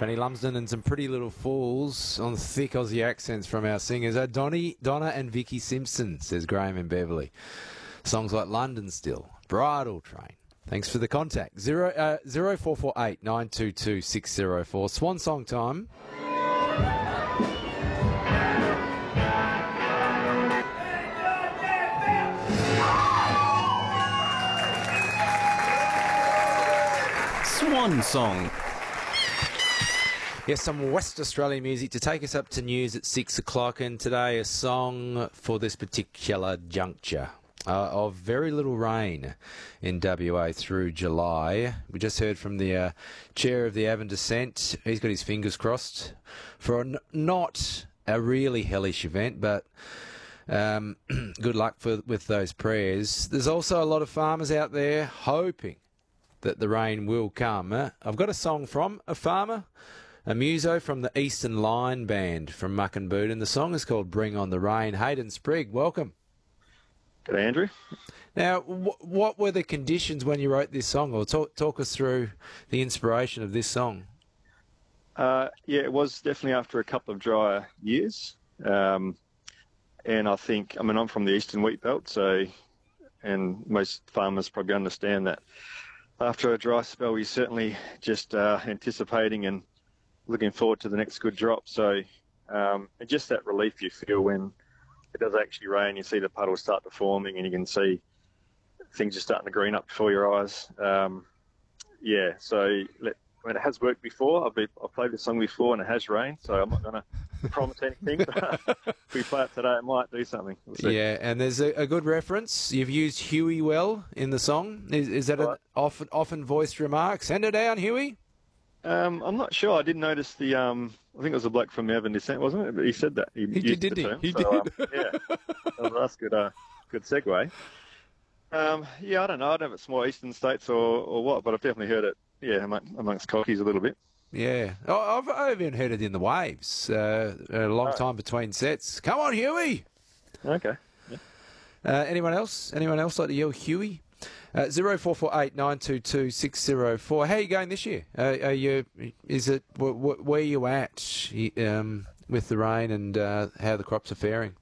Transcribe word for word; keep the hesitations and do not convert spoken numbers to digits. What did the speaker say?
Penny Lumsden and some Pretty Little Fools on thick Aussie accents from our singers. Uh, Donny, Donna and Vicky Simpson, says Graham and Beverly. Songs like London Still, Bridal Train. Thanks for the contact. Zero, uh, zero four four eight nine two two six zero four. Swan song time. Swan song. Yes, some West Australian music to take us up to news at six o'clock, and today a song for this particular juncture uh, of very little rain in W A through July. We just heard from the uh, chair of the Avon Descent. He's got his fingers crossed for a n- not a really hellish event, but um, good luck for, with those prayers. There's also a lot of farmers out there hoping that the rain will come. Uh, I've got a song from a farmer, a muso from the Eastern Line Band from Muckenboot, and the song is called Bring on the Rain. Hayden Sprigg, welcome. G'day, Andrew. Now, wh- what were the conditions when you wrote this song, or talk, talk us through the inspiration of this song? Uh, yeah, it was definitely after a couple of drier years. Um, and I think, I mean, I'm from the Eastern Wheat Belt, so, and most farmers probably understand that after a dry spell, we're certainly just uh, anticipating and looking forward to the next good drop. So um, and just that relief you feel when it does actually rain, you see the puddles start to forming and you can see things are starting to green up before your eyes. Um, yeah, so let, I mean, it has worked before. I've, been, I've played this song before and it has rained, so I'm not going to promise anything. But if we play it today, it might do something. We'll yeah, and there's a, a good reference. You've used Huey well in the song. Is, is that right. an often, often voiced remark? Send her down, Huey. Um, I'm not sure. I did notice the. Um, I think it was a bloke from Avon Descent, wasn't it? But he said that. He, he did, did he? Term, he so, did. Um, yeah, well, that's good. Uh, good segue. Um, yeah, I don't know. I don't know if it's more Eastern states or, or what, but I've definitely heard it. Yeah, among, amongst cockies a little bit. Yeah, I've, I've even heard it in the waves. Uh, a long oh. time between sets. Come on, Huey. Okay. Yeah. Uh, anyone else? Anyone else like to yell Huey? Uh, zero four four eight nine two two six zero four. How are you going this year? Uh, are you? Is it? Wh- wh- where are you at um, with the rain and uh, how the crops are faring?